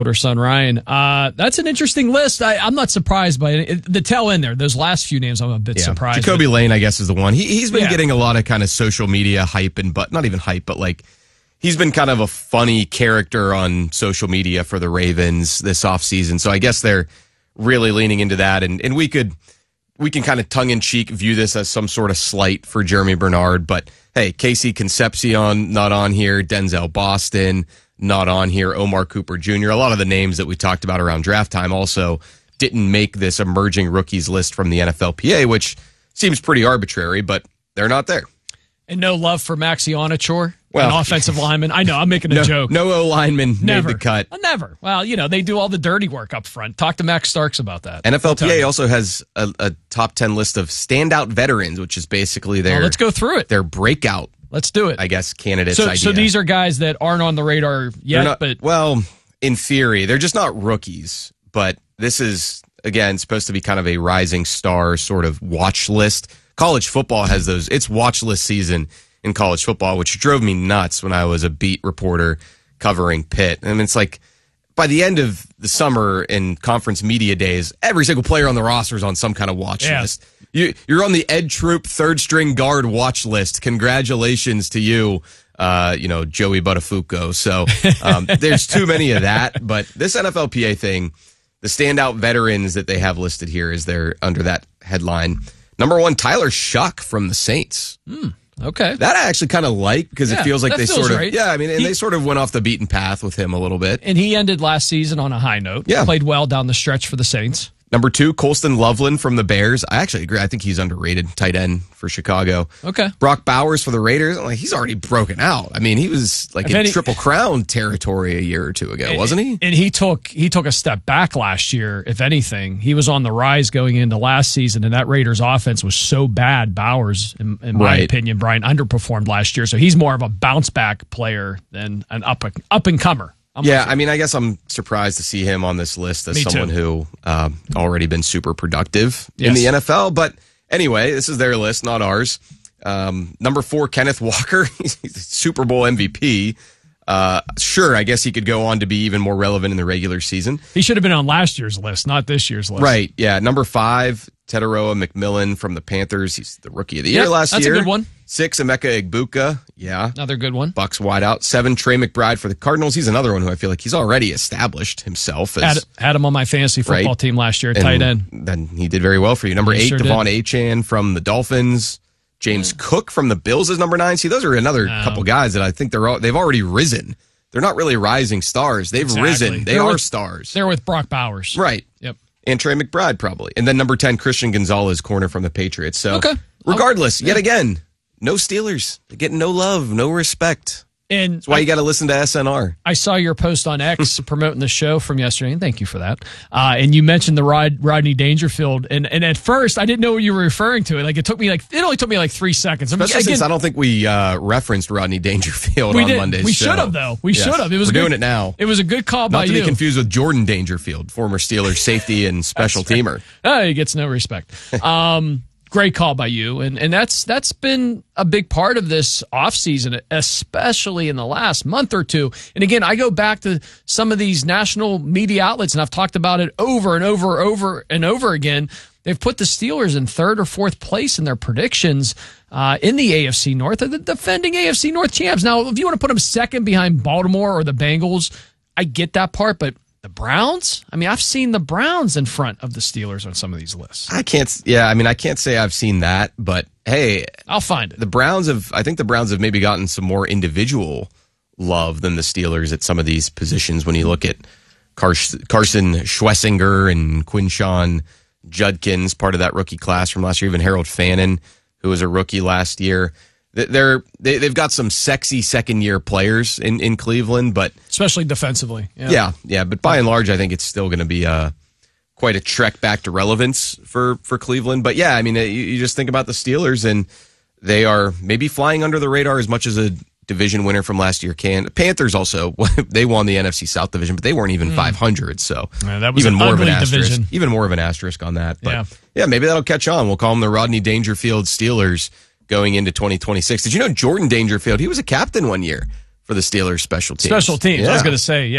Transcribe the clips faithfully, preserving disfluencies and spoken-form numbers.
Her son Ryan. Uh, that's an interesting list. I, I'm not surprised by it. The tail end there. Those last few names, I'm a bit yeah. surprised. Jacoby but, Lane, I guess, is the one. He, he's been yeah. getting a lot of kind of social media hype and but not even hype, but like he's been kind of a funny character on social media for the Ravens this offseason. So I guess they're really leaning into that, and and we could we can kind of tongue in cheek view this as some sort of slight for Jeremy Bernard, but hey, Casey Concepcion not on here, Denzel Boston not on here, Omar Cooper Junior A lot of the names that we talked about around draft time also didn't make this emerging rookies list from the N F L P A, which seems pretty arbitrary, but they're not there. And no love for Maxi Onachor, well, an offensive lineman. I know, I'm making a no, joke. No O lineman Never. made the cut. Never. Well, you know, they do all the dirty work up front. Talk to Max Starks about that. N F L P A also has a, a top ten list of standout veterans, which is basically their... Well, let's go through it. Their breakout, Let's do it. I guess, candidates so, idea. So these are guys that aren't on the radar yet, not, but... Well, in theory, they're just not rookies, but this is, again, supposed to be kind of a rising star sort of watch list. College football has those... It's watch list season in college football, which drove me nuts when I was a beat reporter covering Pitt. And it's like, by the end of the summer and conference media days, every single player on the roster is on some kind of watch yeah. list. You, you're on the Ed Troop third string guard watch list. Congratulations to you, uh, you know, Joey Buttafuoco. So um, there's too many of that. But this N F L P A thing, the standout veterans that they have listed here is there under that headline. Number one, Tyler Shuck from the Saints. Hmm. Okay. That I actually kind of like because yeah, it feels like they feels sort of, right. yeah, I mean, and he, they sort of went off the beaten path with him a little bit. And he ended last season on a high note. Yeah. Played well down the stretch for the Saints. Number two, Colston Loveland from the Bears. I actually agree. I think he's underrated tight end for Chicago. Okay. Brock Bowers for the Raiders. Like, he's already broken out. I mean, he was like If in any, Triple Crown territory a year or two ago, and, wasn't he? And he took he took a step back last year, if anything. He was on the rise going into last season, and that Raiders offense was so bad, Bowers, in, in my right. opinion, Brian, underperformed last year. So he's more of a bounce-back player than an up, up-and-comer. I'm yeah, I mean, I guess I'm surprised to see him on this list as Me someone too. who uh, already been super productive Yes. in the N F L. But anyway, this is their list, not ours. Um, number four, Kenneth Walker, he's a Super Bowl M V P. Uh, sure, I guess he could go on to be even more relevant in the regular season. He should have been on last year's list, not this year's list. Right, yeah. Number five, Teteroa McMillan from the Panthers. He's the Rookie of the Year Yep, last that's year. That's a good one. Six, Emeka Egbuka. Yeah. Another good one. Bucks wideout. Seven, Trey McBride for the Cardinals. He's another one who I feel like he's already established himself as... Had, had him on my fantasy football right? team last year at and tight end. Then he did very well for you. Number He eight, sure Devon did. Achane from the Dolphins. James Cook from the Bills is number nine. See, those are another No. couple guys that I think they're all, they've already risen. They're not really rising stars. They've Exactly. risen. They They're are with- stars. They're with Brock Bowers. Right. Yep. And Trey McBride probably. And then number ten, Christian Gonzalez, corner from the Patriots. So Okay. regardless, Oh, yet yeah. again, no Steelers. They get no love, no respect. And That's why I, you got to listen to S N R. I saw your post on X promoting the show from yesterday, and thank you for that. Uh, and you mentioned the Rod, Rodney Dangerfield, and, and at first I didn't know what you were referring to. Like it took me like it only took me like three seconds. I mean, Especially again, since I don't think we uh, referenced Rodney Dangerfield we on did. Monday's We show. should have though. We Yes. should have. It was We're a good, doing it now. It was a good call Not by to you. be confused with Jordan Dangerfield, former Steelers safety and special teamer. Oh, he gets no respect. Um, great call by you. And and that's that's been a big part of this offseason, especially in the last month or two. And again, I go back to some of these national media outlets, and I've talked about it over and over, over and over again. They've put the Steelers in third or fourth place in their predictions uh, in the A F C North. They're the defending A F C North champs. Now, if you want to put them second behind Baltimore or the Bengals, I get that part, but the Browns? I mean, I've seen the Browns in front of the Steelers on some of these lists. I can't, yeah, I mean, I can't say I've seen that, but hey, I'll find it. the Browns have, I think the Browns have maybe gotten some more individual love than the Steelers at some of these positions when you look at Carson, Carson Schwessinger and Quinshawn Judkins, part of that rookie class from last year, even Harold Fannin, who was a rookie last year. They're, they, they've got some sexy second-year players in, in Cleveland, but... Especially defensively. Yeah, yeah, yeah, but by and large, I think it's still going to be uh, quite a trek back to relevance for, for Cleveland. But yeah, I mean, you, you just think about the Steelers, and they are maybe flying under the radar as much as a division winner from last year can. Panthers also, they won the N F C South division, but they weren't even mm. five hundred, so yeah, that was even an more of an ugly asterisk. division. Even more of an asterisk on that. But yeah. yeah, maybe that'll catch on. We'll call them the Rodney Dangerfield Steelers going into twenty twenty-six. Did you know Jordan Dangerfield, he was a captain one year for the Steelers special teams? Special teams. Yeah. I was going to say, yeah.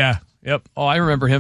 Yep. Oh, I remember him